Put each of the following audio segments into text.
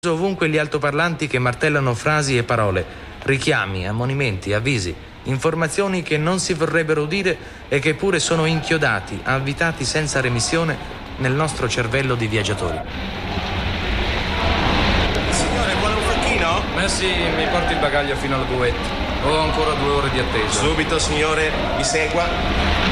Ovunque gli altoparlanti che martellano frasi e parole, richiami, ammonimenti, avvisi, informazioni che non si vorrebbero udire e che pure sono inchiodati, avvitati senza remissione nel nostro cervello di viaggiatori. Signore, vuole un facchino? Ma sì, mi porti il bagaglio fino alla bouette. Ho ancora 2 ore di attesa. Subito, signore, mi segua.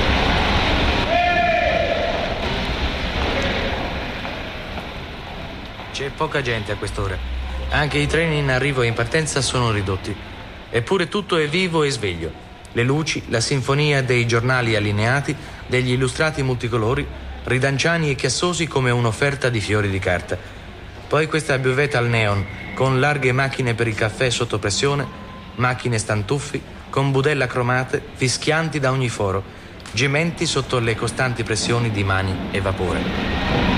C'è poca gente a quest'ora. Anche i treni in arrivo e in partenza sono ridotti. Eppure tutto è vivo e sveglio. Le luci, la sinfonia dei giornali allineati, degli illustrati multicolori, ridanciani e chiassosi come un'offerta di fiori di carta. Poi questa buvette al neon, con larghe macchine per il caffè sotto pressione, macchine stantuffi, con budella cromate, fischianti da ogni foro, gementi sotto le costanti pressioni di mani e vapore.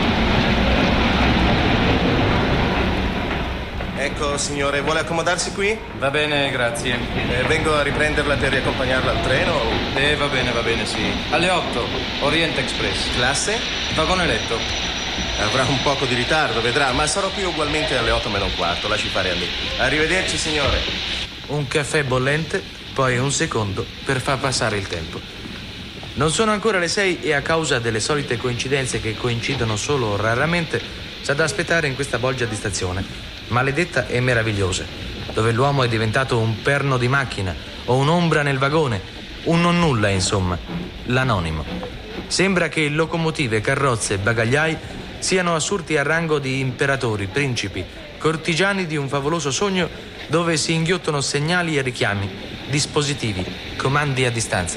Ecco, signore, vuole accomodarsi qui? Va bene, grazie. Vengo a riprenderla per riaccompagnarla al treno? Va bene, sì. Alle 8, Orient Express. Classe? Vagone letto. Avrà un poco di ritardo, vedrà, ma sarò qui ugualmente alle 8 meno un quarto. Lasci fare a lei. Arrivederci, signore. Un caffè bollente, poi un secondo per far passare il tempo. Non sono ancora le 6 e a causa delle solite coincidenze che coincidono solo raramente, s'ha da aspettare in questa bolgia di stazione, maledetta e meravigliosa, dove l'uomo è diventato un perno di macchina o un'ombra nel vagone, un nonnulla, insomma, l'anonimo. Sembra che locomotive, carrozze e bagagliai siano assurti a rango di imperatori, principi, cortigiani di un favoloso sogno dove si inghiottono segnali e richiami, dispositivi, comandi a distanza.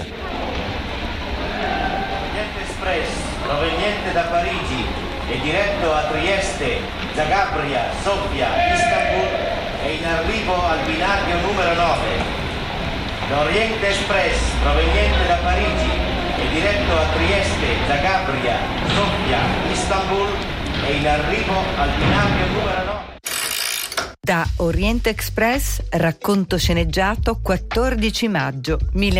Orient Express, proveniente da Parigi e diretto a Trieste, Zagabria, Sofia, Istanbul, è in arrivo al binario numero 9. L'Orient Express, proveniente da Parigi e diretto a Trieste, Zagabria, Sofia, Istanbul, è in arrivo al binario numero 9. Da Orient Express, racconto sceneggiato 14 maggio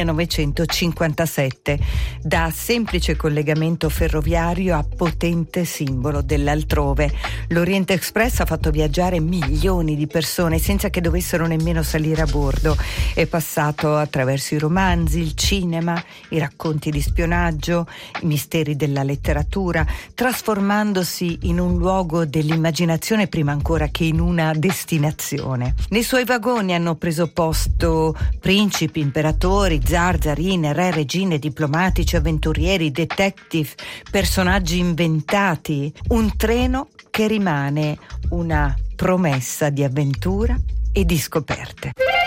1957, da semplice collegamento ferroviario a potente simbolo dell'altrove. L'Orient Express ha fatto viaggiare milioni di persone senza che dovessero nemmeno salire a bordo. È passato attraverso i romanzi, il cinema, i racconti di spionaggio, i misteri della letteratura, trasformandosi in un luogo dell'immaginazione prima ancora che in una destinazione. Nei suoi vagoni hanno preso posto principi, imperatori, zar, zarine, re, regine, diplomatici, avventurieri, detective, personaggi inventati. Un treno che rimane una promessa di avventura e di scoperte.